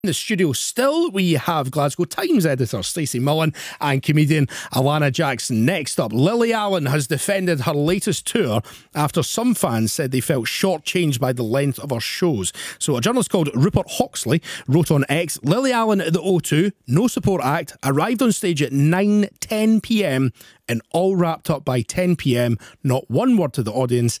In the studio still, we have Glasgow Times editor Stacey Mullen and comedian Alana Jackson. Next up, Lily Allen has defended her latest tour after some fans said they felt shortchanged by the length of her shows. So a journalist called Rupert Hawksley wrote on X, Lily Allen at the O2, no support act, arrived on stage at 9:10pm and all wrapped up by 10pm, not one word to the audience,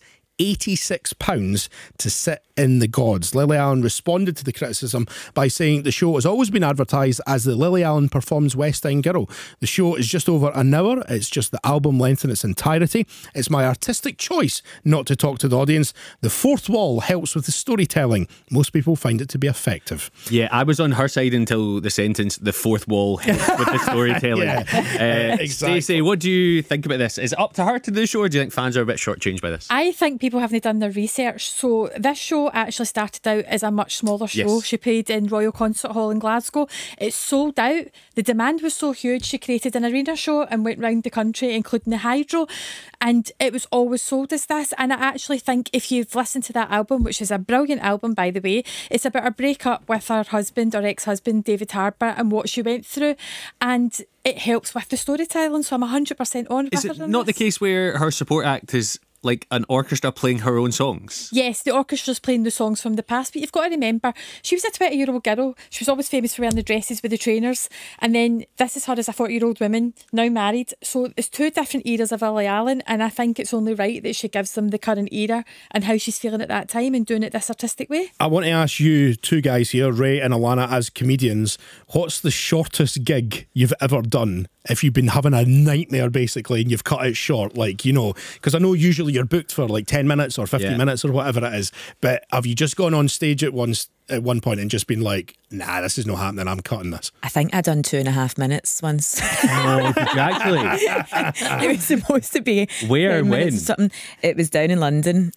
£86 to sit in the gods. Lily Allen responded to the criticism by saying the show has always been advertised as the Lily Allen Performs West End Girl. The show is just over an hour. It's just the album length in its entirety. It's my artistic choice not to talk to the audience. The fourth wall helps with the storytelling. Most people find it to be effective. Yeah, I was on her side until the sentence, the fourth wall helps with the storytelling. Exactly. Stacey, what do you think about this? Is it up to her to do the show, or do you think fans are a bit shortchanged by this? I think people haven't done their research. So this show actually started out as a much smaller show. Yes. She played in Royal Concert Hall in Glasgow. It sold out. The demand was so huge, she created an arena show and went round the country, including the Hydro, and it was always sold as this. And I actually think if you've listened to that album, which is a brilliant album by the way, it's about her breakup with her husband or ex-husband David Harbour and what she went through, and it helps with the storytelling. So I'm 100% on with Is her it on not this. the case where her support act is like an orchestra playing her own songs? Yes, the orchestra's playing the songs from the past, but you've got to remember, she was a 20-year-old girl. She was always famous for wearing the dresses with the trainers, and then this is her as a 40-year-old woman, now married. So it's two different eras of Lily Allen, and I think it's only right that she gives them the current era and how she's feeling at that time and doing it this artistic way. I want to ask you two guys here, Ray and Alana, as comedians, what's the shortest gig you've ever done? If you've been having a nightmare basically and you've cut it short, like, you know, because I know usually you're booked for like 10 minutes or 15 minutes or whatever it is, but have you just gone on stage at one point and just been like, nah, this is not happening, I'm cutting this? I think I done 2.5 minutes once. Oh, did you actually? It was supposed to be Where 10 and minutes when? or something. It was down in London.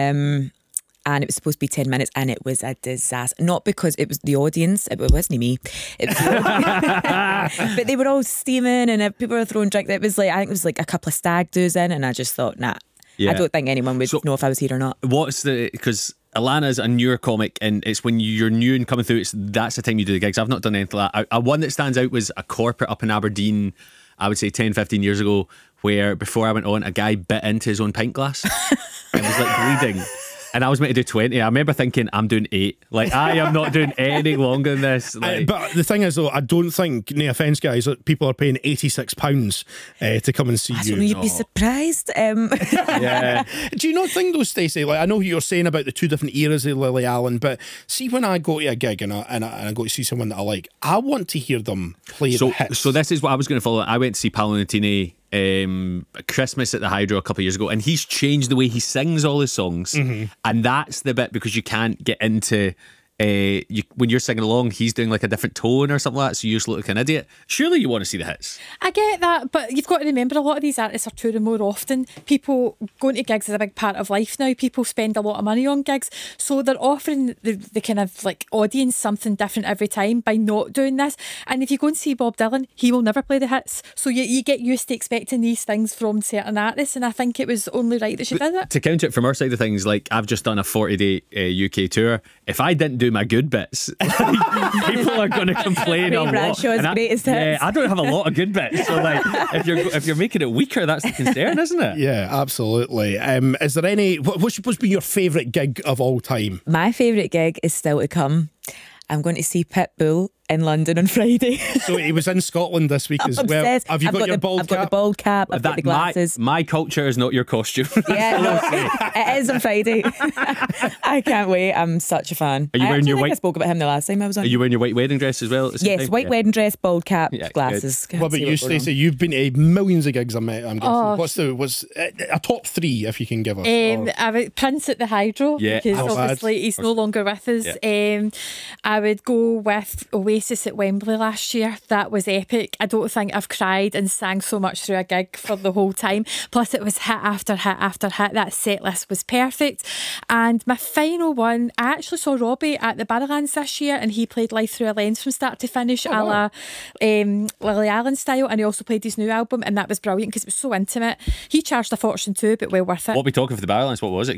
And it was supposed to be 10 minutes and it was a disaster. Not because it was the audience, it wasn't me. It was the audience. But they were all steaming and people were throwing drinks. It was like, I think it was like a couple of stag do's in, and I just thought, nah, Yeah. I don't think anyone would know if I was here or not. What's the, because Alana's a newer comic and it's when you're new and coming through, that's the time you do the gigs. I've not done anything like that. A one that stands out was a corporate up in Aberdeen, I would say 10, 15 years ago, where before I went on, a guy bit into his own pint glass and was like bleeding. And I was meant to do 20. I remember thinking, I'm doing 8. Like, I am not doing any longer than this. Like, But the thing is, though, I don't think, no offence, guys, that people are paying £86 to come and see I you. don't know, you'd be surprised. yeah. Do you not think, though, Stacey, like, I know you're saying about the two different eras of Lily Allen, but see, when I go to a gig and I go to see someone that I like, I want to hear them play the hits. So this is what I was going to follow. I went to see Paolo Nutini Christmas at the Hydro a couple of years ago, and he's changed the way he sings all his songs, and that's the bit, because you can't get into when you're singing along, he's doing like a different tone or something like that, so you just look like an idiot. Surely you want to see the hits. I get that, but you've got to remember a lot of these artists are touring more often. People going to gigs is a big part of life now. People spend a lot of money on gigs, so they're offering the kind of like audience something different every time by not doing this. And if you go and see Bob Dylan, he will never play the hits, so you get used to expecting these things from certain artists, and I think it was only right that she did it. To counter it from our side of things, like, I've just done a 40-day UK tour. If I didn't do my good bits, people are going to complain a lot. Bradshaw's greatest hits. Yeah, I don't have a lot of good bits. So like, if you're making it weaker, that's the concern, isn't it? Yeah, absolutely. Is there any, what's been your favourite gig of all time? My favourite gig is still to come. I'm going to see Pitbull in London on Friday. So he was in Scotland this week I'm as well. obsessed. Have you got your bald I've cap? got the bald cap, I've got the glasses. My culture is not your costume. Yeah, no, it is on Friday. I can't wait. I'm such a fan. Are you wearing your I white? I spoke about him the last time I was on. Are you wearing your white wedding dress as well? At the same Yes, time? white Yeah. wedding dress, bald cap, Yeah, glasses. Can't What about see you, what's going on. Stacey? You've been to millions of gigs, I'm guessing. Oh. What's a top 3 if you can give us? I would Prince at the Hydro, Yeah. because How bad? obviously he's no longer with us. I would go with Oasis at Wembley last year. That was epic. I don't think I've cried and sang so much through a gig for the whole time. Plus it was hit after hit after hit. That set list was perfect. And my final one, I actually saw Robbie at the Barrowlands this year, and he played Life Through a Lens from start to finish, a la Lily Allen style, and he also played his new album, and that was brilliant because it was so intimate. He charged a fortune too, but well worth it. What are we talking for the Barrowlands? What was it?